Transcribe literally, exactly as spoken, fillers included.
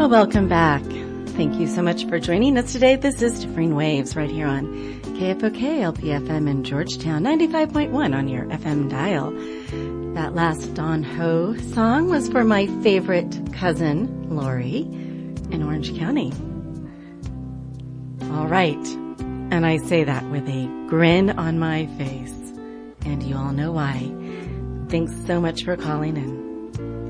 Well, welcome back. Thank you so much for joining us today. This is Differing Waves right here on K F O K L P F M in Georgetown, ninety-five point one on your F M dial. That last Don Ho song was for my favorite cousin, Lori, in Orange County. All right. And I say that with a grin on my face. And you all know why. Thanks so much for calling in.